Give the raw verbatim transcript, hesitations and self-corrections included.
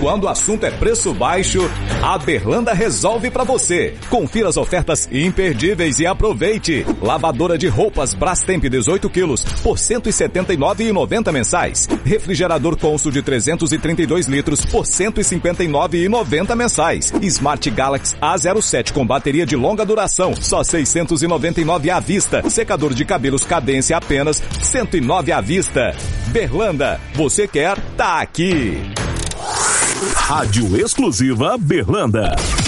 quando o assunto é preço baixo, a Berlanda resolve pra você. Confira as ofertas imperdíveis e aproveite. Lavadora de roupas Brastemp dezoito quilos por cento e setenta e nove reais e noventa centavos mensais. Refrigerador Consul de trezentos e trinta e dois litros por cento e cinquenta e nove reais e noventa centavos mensais. Smart Galaxy A zero sete com bateria de longa duração, só seiscentos e noventa e nove reais à vista. Secador de cabelos Cadência apenas cento e nove reais à vista. Berlanda, você quer? Tá aqui. Rádio Exclusiva Berlanda.